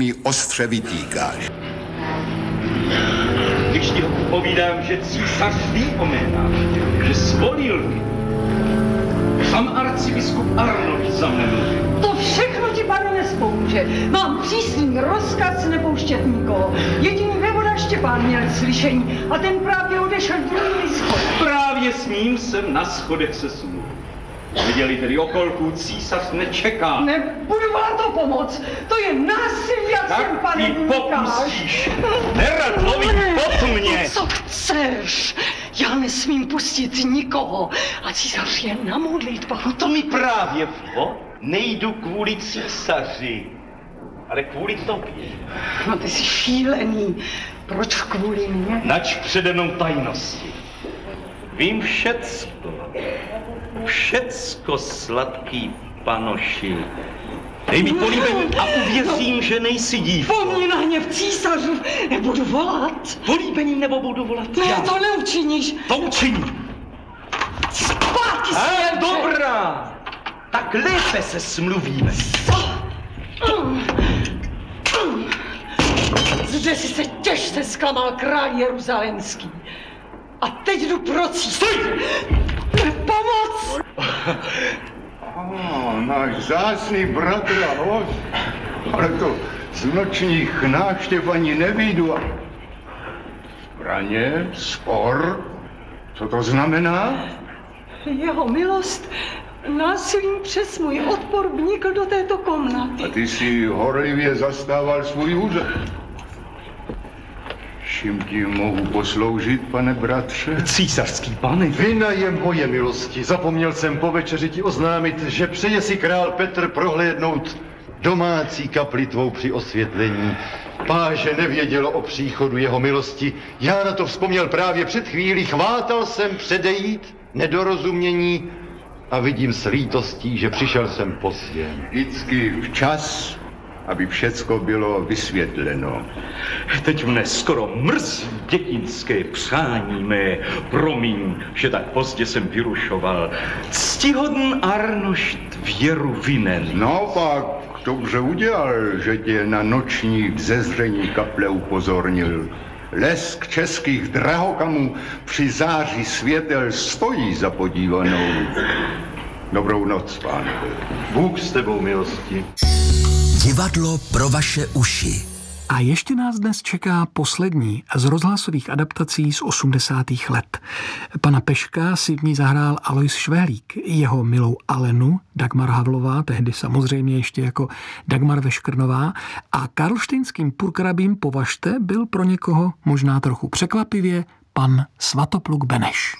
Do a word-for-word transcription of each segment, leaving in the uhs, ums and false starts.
ní ostře vytýkáš. Když ti ho povídám, že císař ví o mé návštěvě, že svolil mi, sam arcibiskup Arnold za mne mluvil. To všechno ti, pane, nespomůže. Mám přísný rozkaz nepouštět nikoho. Jediný vévoda Štěpán měl slyšení a ten právě odešel druhý schod. Právě s ním jsem na schodech se smluvil. Viděli tedy okolků, císař nečeká. Nebudu vám to pomoct. To je násilí, jak jsem, pane, Tak ty popustíš. Nerad lovit pod mě. Co chceš? Já nesmím pustit nikoho. A císař je na modlitbách. No to mi právě vho. Nejdu kvůli císaři, ale kvůli tobě. No ty jsi šílený. Proč kvůli mně? Nač přede mnou tajnosti. Vím všecko. Všecko, sladký panoši. Dej mi políbení a uvěřím, no, že nejsi dívko. Pomni na hněv císařů, nebudu volat. Políbením nebo budu volat Ne, já? to neučiníš. To učiním. Zpátky A svědče. dobrá, tak lépe se smluvíme. Zde si se těžce zklamal král Jeruzalémský. A teď jdu pro císaře. Pomoc! Oh, náš zásný bratr a host. Ale to z nočních návštěv ani nevyjdu. Braně, spor, co to znamená? Jeho milost násilím přes můj odpor vnikl do této komnaty. A ty si horlivě zastával svůj úřad. Čím ti mohu posloužit, pane bratře? Císařský pane. Vina je moje milosti. Zapomněl jsem po večeři ti oznámit, že přeje si král Petr prohlédnout domácí kapli tvou při osvětlení. Páže nevědělo o příchodu jeho milosti. Já na to vzpomněl právě před chvílí. Chvátal jsem předejít nedorozumění a vidím s lítostí, že přišel jsem pozdě. Vždycky včas, aby všecko bylo vysvětleno. Teď mne skoro mrzí dětinské přání mé. Promiň, že tak pozdě jsem vyrušoval. Ctihodn Arnošt věru vinen. No pak dobře udělal, že tě na noční vzezření kaple upozornil. Lesk českých drahokamů při záři světel stojí za podívanou. Dobrou noc, pánové. Bůh s tebou, milosti. Divadlo pro vaše uši. A ještě nás dnes čeká poslední z rozhlasových adaptací z osmdesátých let. Pana Peška si v ní zahrál Alois Švéhlík, jeho milou Alenu, Dagmar Havlová, tehdy samozřejmě ještě jako Dagmar Veškrnová, a karlštejnským purkrabím považte byl pro někoho možná trochu překvapivě pan Svatopluk Beneš.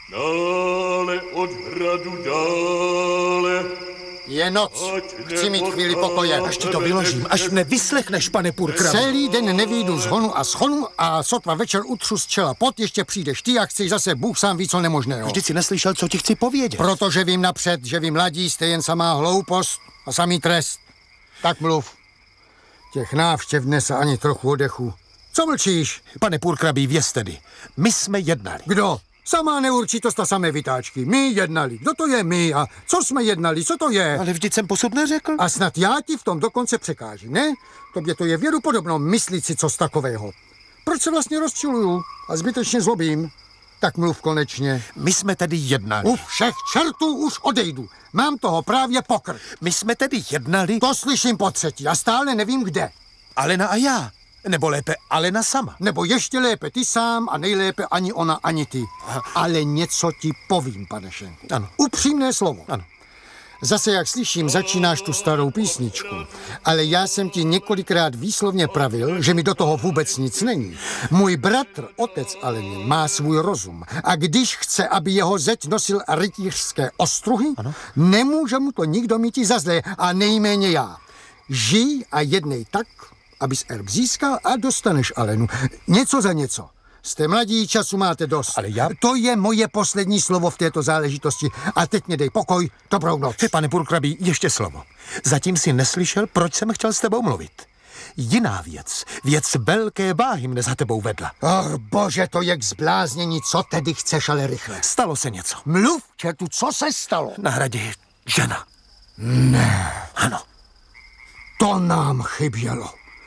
Dále od hradu dále. Je noc. Chci mít chvíli pokoje. Až ti to vyložím, až mne vyslechneš, pane purkrabi. Celý den nevyjdu z honu a z honu a sotva večer utřu z čela pot, ještě přijdeš ty a chceš zase Bůh sám ví co nemožného. Vždyť si neslyšel, co ti chci povědět. Protože vím napřed, že vy mladí jste jen samá hloupost a samý trest. Tak mluv. Těch návštěv dnes ani trochu odechu. Co mlčíš? Pane purkrabi, věz tedy. My jsme jednali. Kdo? Samá neurčitost a samé vytáčky. My jednali. Kdo to je my a co jsme jednali? Co to je? Ale vždyť jsem posud neřekl. A snad já ti v tom dokonce překážím, ne? Tobě to je věrupodobno myslit si co z takového. Proč se vlastně rozčiluju a zbytečně zlobím? Tak mluv konečně. My jsme tedy jednali. U všech čertů už odejdu. Mám toho právě pokrk. My jsme tedy jednali. To slyším po třetí a stále nevím kde. Alena a já. Nebo lépe Alena sama. Nebo ještě lépe ty sám a nejlépe ani ona, ani ty. Ale něco ti povím, pane Šenku. Ano. Upřímné slovo. Ano. Zase, jak slyším, začínáš tu starou písničku. Ale já jsem ti několikrát výslovně pravil, že mi do toho vůbec nic není. Můj bratr, otec Aleny, má svůj rozum. A když chce, aby jeho zeď nosil rytířské ostruhy, ano, nemůže mu to nikdo míti za zlé a nejméně já. Žij a jednej tak, abys erb získal a dostaneš Alenu. Něco za něco. Jste mladí, času máte dost. Ale já... To je moje poslední slovo v této záležitosti. A teď mě dej pokoj, dobrou noc. He, pane purkrabi, ještě slovo. Zatím si neslyšel, proč jsem chtěl s tebou mluvit. Jiná věc, věc velké váhy mne za tebou vedla. Oh, bože, to je k zbláznění. Co tedy chceš, ale rychle? Stalo se něco. Mluv, čertu, co se stalo? Na hradě žena. Ne. Ano. To nám chybělo.